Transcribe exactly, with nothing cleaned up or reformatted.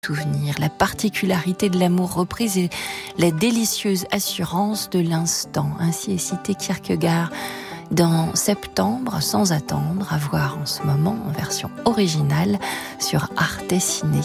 souvenir, la particularité de l'amour reprise et la délicieuse assurance de l'instant. Ainsi est cité Kierkegaard dans Septembre sans attendre, à voir en ce moment en version originale sur Arte Ciné.